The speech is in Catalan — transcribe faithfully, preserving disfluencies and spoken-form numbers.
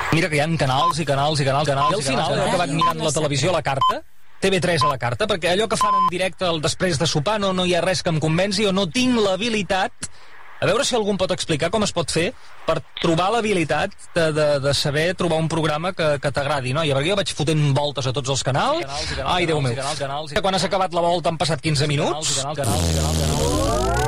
Mira que hi ha canals i canals i canals, canals i al final he acabat mirant la televisió a la carta, T V tres a la carta, perquè allò que fan en directe el després de sopar no, no hi ha res que em convenci, o no tinc l'habilitat. A veure si algú em pot explicar com es pot fer per trobar l'habilitat de, de, de saber trobar un programa que, que t'agradi, no? I perquè jo vaig fotent voltes a tots els canals, ai, Déu meu, quan has acabat la volta han passat quinze minuts.